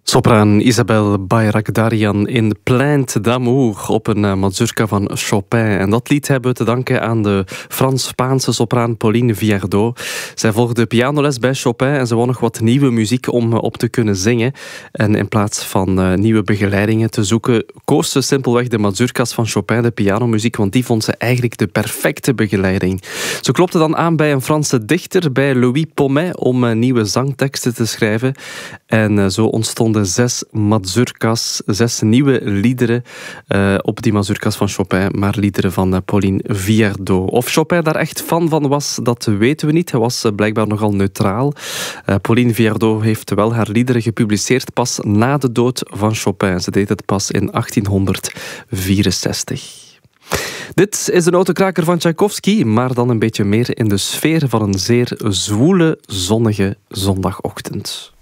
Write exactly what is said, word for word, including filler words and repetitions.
Sopraan Isabelle Bayrakdarian in Plainte d'amour op een uh, mazurka van Chopin. En dat lied hebben we te danken aan de Frans-Spaanse sopraan Pauline Viardot. Zij volgde pianoles bij Chopin en ze won nog wat nieuwe muziek om uh, op te kunnen zingen. En in plaats van uh, nieuwe begeleidingen te zoeken, koos ze simpelweg de mazurkas van Chopin, de pianomuziek, want die vond ze eigenlijk de perfecte begeleiding. Ze klopte dan aan bij een Franse dichter, bij Louis Pommet, om uh, nieuwe zangteksten te schrijven. En uh, zo ontstonden zes mazurkas, zes nieuwe liederen uh, op die mazurkas van Chopin, maar liederen van uh, Pauline Viardot. Of Chopin daar echt fan van was, dat weten we niet. Hij was uh, blijkbaar nogal neutraal. Uh, Pauline Viardot heeft wel haar liederen gepubliceerd pas na de dood van Chopin. Ze deed het pas in achttienhonderdvierenzestig. Dit is de notenkraker van Tchaikovsky, maar dan een beetje meer in de sfeer van een zeer zwoele, zonnige zondagochtend.